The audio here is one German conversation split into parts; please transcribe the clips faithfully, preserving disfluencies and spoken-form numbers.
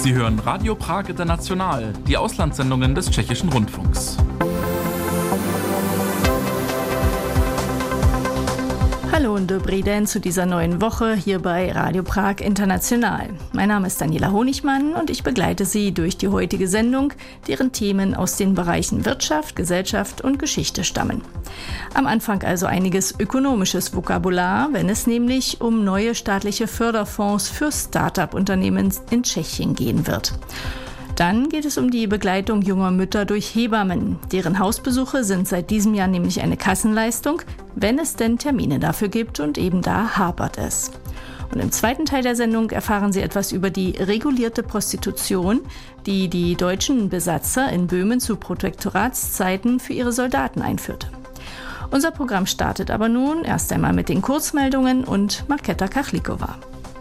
Sie hören Radio Prag International, die Auslandssendungen des Tschechischen Rundfunks. Hallo und dobrý den zu dieser neuen Woche hier bei Radio Prag International. Mein Name ist Daniela Honigmann und ich begleite Sie durch die heutige Sendung, deren Themen aus den Bereichen Wirtschaft, Gesellschaft und Geschichte stammen. Am Anfang also einiges ökonomisches Vokabular, wenn es nämlich um neue staatliche Förderfonds für Start-up-Unternehmen in Tschechien gehen wird. Dann geht es um die Begleitung junger Mütter durch Hebammen. Deren Hausbesuche sind seit diesem Jahr nämlich eine Kassenleistung, wenn es denn Termine dafür gibt, und eben da hapert es. Und im zweiten Teil der Sendung erfahren Sie etwas über die regulierte Prostitution, die die deutschen Besatzer in Böhmen zu Protektoratszeiten für ihre Soldaten einführte. Unser Programm startet aber nun erst einmal mit den Kurzmeldungen und Markéta Kachlikova.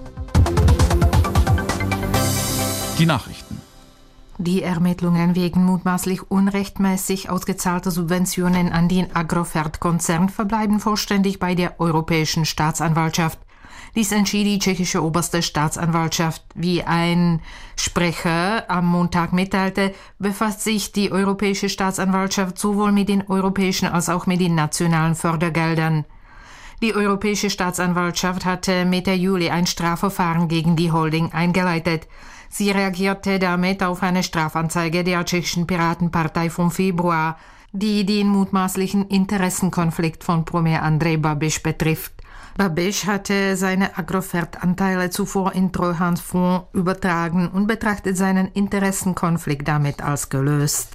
Die Nachrichten. Die Ermittlungen wegen mutmaßlich unrechtmäßig ausgezahlter Subventionen an den Agrofert-Konzern verbleiben vollständig bei der Europäischen Staatsanwaltschaft. Dies entschied die tschechische oberste Staatsanwaltschaft. Wie ein Sprecher am Montag mitteilte, befasst sich die Europäische Staatsanwaltschaft sowohl mit den europäischen als auch mit den nationalen Fördergeldern. Die Europäische Staatsanwaltschaft hatte Mitte Juli ein Strafverfahren gegen die Holding eingeleitet. Sie reagierte damit auf eine Strafanzeige der tschechischen Piratenpartei vom Februar, die den mutmaßlichen Interessenkonflikt von Premier Andrej Babiš betrifft. Babiš hatte seine Agrofert-Anteile zuvor in Trojans Fonds übertragen und betrachtet seinen Interessenkonflikt damit als gelöst.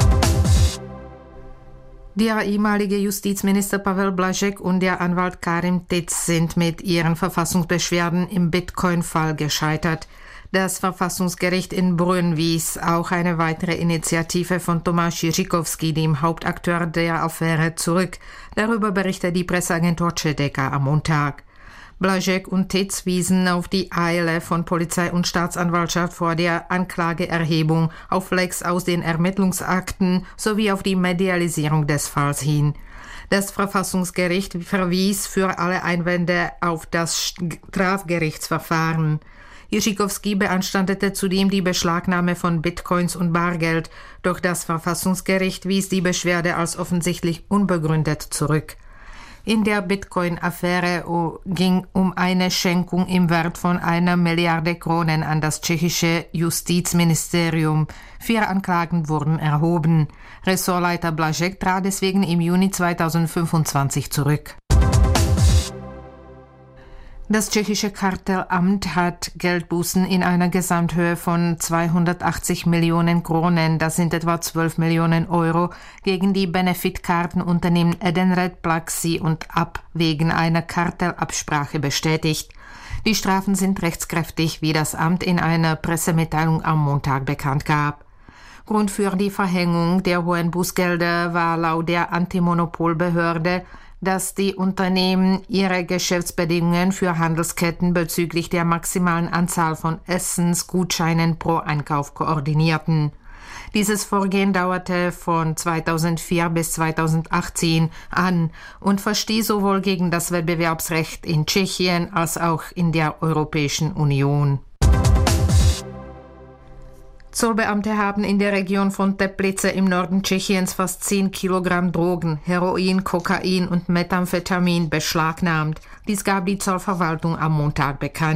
Der ehemalige Justizminister Pavel Blažek und der Anwalt Karim Tic sind mit ihren Verfassungsbeschwerden im Bitcoin-Fall gescheitert. Das Verfassungsgericht in Brünn wies auch eine weitere Initiative von Tomáš Jiříkovský, dem Hauptakteur der Affäre, zurück. Darüber berichtet die Presseagentur Čedeka am Montag. Blažek und Tic wiesen auf die Eile von Polizei und Staatsanwaltschaft vor der Anklageerhebung, auf Lecks aus den Ermittlungsakten sowie auf die Medialisierung des Falls hin. Das Verfassungsgericht verwies für alle Einwände auf das Strafgerichtsverfahren. Jiříkovský beanstandete zudem die Beschlagnahme von Bitcoins und Bargeld, doch das Verfassungsgericht wies die Beschwerde als offensichtlich unbegründet zurück. In der Bitcoin-Affäre ging um eine Schenkung im Wert von einer Milliarde Kronen an das tschechische Justizministerium. Vier Anklagen wurden erhoben. Ressortleiter Blažek trat deswegen im Juni zweitausendfünfundzwanzig zurück. Das tschechische Kartellamt hat Geldbußen in einer Gesamthöhe von zweihundertachtzig Millionen Kronen, das sind etwa zwölf Millionen Euro, gegen die Benefitkartenunternehmen Edenred, Plaxi und Ab wegen einer Kartellabsprache bestätigt. Die Strafen sind rechtskräftig, wie das Amt in einer Pressemitteilung am Montag bekannt gab. Grund für die Verhängung der hohen Bußgelder war laut der Antimonopolbehörde, dass die Unternehmen ihre Geschäftsbedingungen für Handelsketten bezüglich der maximalen Anzahl von Essensgutscheinen pro Einkauf koordinierten. Dieses Vorgehen dauerte von zweitausendvier bis zweitausendachtzehn an und verstieß sowohl gegen das Wettbewerbsrecht in Tschechien als auch in der Europäischen Union. Zollbeamte haben in der Region von Teplice im Norden Tschechiens fast zehn Kilogramm Drogen, Heroin, Kokain und Methamphetamin beschlagnahmt. Dies gab die Zollverwaltung am Montag bekannt.